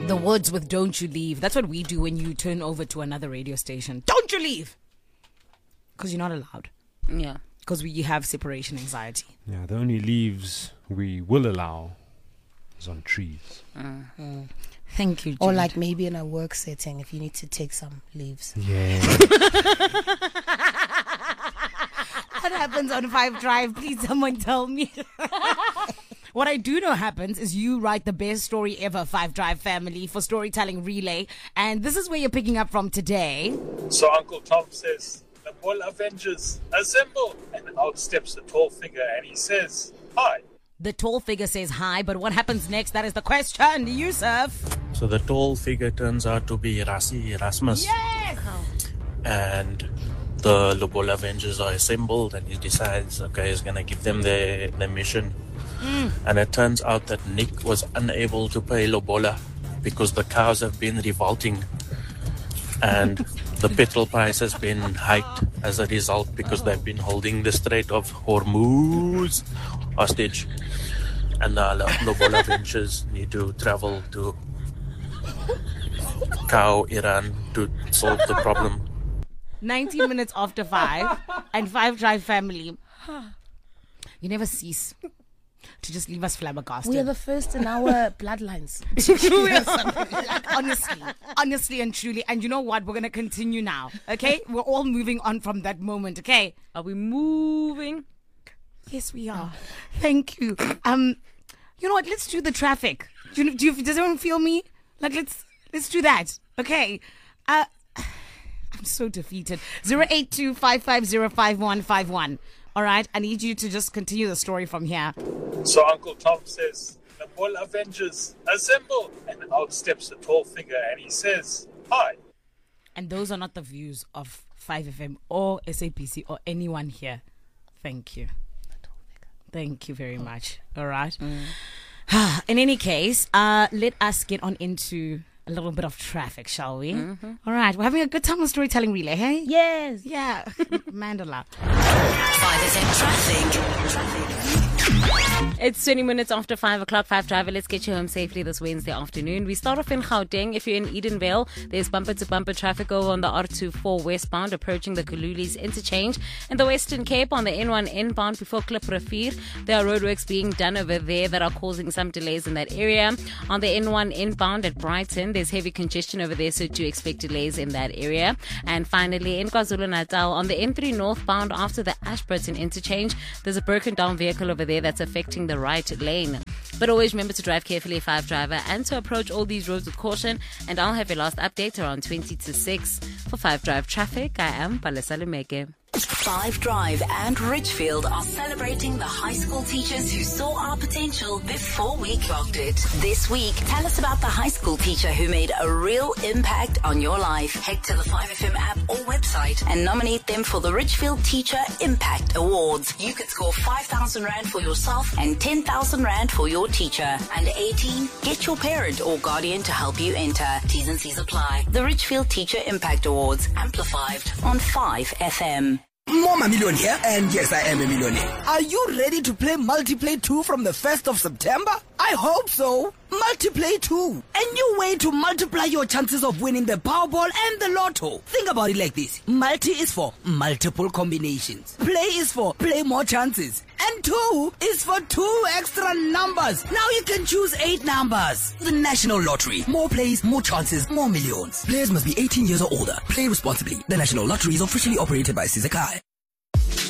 The Woods with Don't You Leave. That's what we do when you turn over to another radio station. Don't you leave! Because you're not allowed. Yeah. Because we have separation anxiety. Yeah, the only leaves we will allow is on trees. Thank you, Jude. Or like maybe in a work setting if you need to take some leaves. Yeah. What happens on 5 Drive? Please someone tell me. What I do know happens is you write the best story ever, 5 Drive family, for Storytelling Relay. And this is where you're picking up from today. So Uncle Tom says, "The Bull Avengers, assemble!" And out steps the tall figure and he says, "Hi." The tall figure says hi, but what happens next? That is the question. Yusuf. So the tall figure turns out to be Rassi Erasmus. Yes! And the Lobola Avengers are assembled and he decides, okay, he's going to give them their mission. And it turns out that Nick was unable to pay Lobola because the cows have been revolting. And the petrol price has been hiked as a result because they've been holding the Strait of Hormuz hostage. And the Lobola Avengers need to travel to Cow, Iran to solve the problem. 19 minutes after 5 and 5 Drive family. You never cease to just leave us flabbergasted. We are the first in our bloodlines. honestly and truly. And you know what? We're going to continue now. Okay? We're all moving on from that moment. Okay? Are we moving? Yes, we are. Thank you. You know what? Let's do the traffic. Does everyone feel me? Like, let's do that. Okay. I'm so defeated. 082-550-5151. All right. I need you to just continue the story from here. So Uncle Tom says, "The Bull Avengers, assemble!" And out steps the tall figure and he says, "Hi." And those are not the views of 5FM or SAPC or anyone here. Thank you. Thank you very much. All right. In any case, let us get on into a little bit of traffic, shall we? All right. We're having a good time on Storytelling Relay, hey? Yes. Yeah. Mandela. 5FM traffic. It's 20 minutes after 5 o'clock. 5 Driver, let's get you home safely this Wednesday afternoon. We start off in Gauteng. If you're in Edenvale, there's bumper-to-bumper traffic over on the R24 westbound approaching the Kululis interchange. In the Western Cape, on the N1 inbound before Kliprafir, there are roadworks being done over there that are causing some delays in that area. On the N1 inbound at Brighton, there's heavy congestion over there, so do expect delays in that area. And finally, in KwaZulu-Natal, on the N3 northbound after the Ashburton interchange, there's a broken down vehicle over there that's affecting the right lane. But always remember to drive carefully, 5 Driver, and to approach all these roads with caution. And I'll have your last update around 20 to 6. For 5 Drive Traffic, I am Palesa Lumeke. 5 Drive and Ridgefield are celebrating the high school teachers who saw our potential before we clocked it. This week, tell us about the high school teacher who made a real impact on your life. Head to the 5FM app or website and nominate them for the Ridgefield Teacher Impact Awards. You could score 5,000 Rand for yourself and 10,000 Rand for your teacher. Under 18, get your parent or guardian to help you enter. T's and C's apply. The Ridgefield Teacher Impact Awards, amplified on 5FM. Mom, a millionaire, and yes, I am a millionaire. Are you ready to play Multiplay 2 from the 1st of September? I hope so. Multiplay 2, a new way to multiply your chances of winning the Powerball and the Lotto. Think about it like this. Multi is for multiple combinations. Play is for play more chances. And 2 is for 2 extra numbers. Now you can choose 8 numbers. The National Lottery. More plays, more chances, more millions. Players must be 18 years or older. Play responsibly. The National Lottery is officially operated by Sizakai.